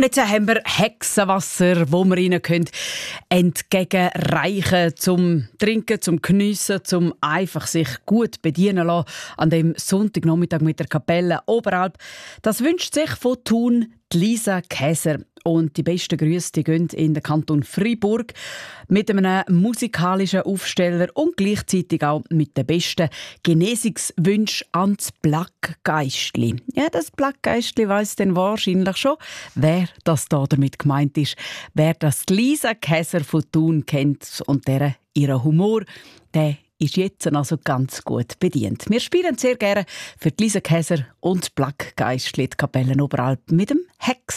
jetzt haben wir Hexenwasser, wo wir ihnen entgegenreichen zum Trinken, zum Geniessen, zum einfach sich gut bedienen lassen an dem Sonntagnachmittag mit der Kapelle Oberalp. Das wünscht sich von Thun die Lisa Käser. Und die besten Grüße die gehen in den Kanton Freiburg mit einem musikalischen Aufsteller und gleichzeitig auch mit den besten Genesungswünschen ans Plackgeistli. Ja, das Plackgeistli weiss dann wahrscheinlich schon, wer das da damit gemeint ist. Wer das Lisa Käser von Thun kennt und ihren Humor, der ist jetzt also ganz gut bedient. Wir spielen sehr gerne für die Lisa Käser und Plackgeistli die Kapelle Oberalp mit dem Hex.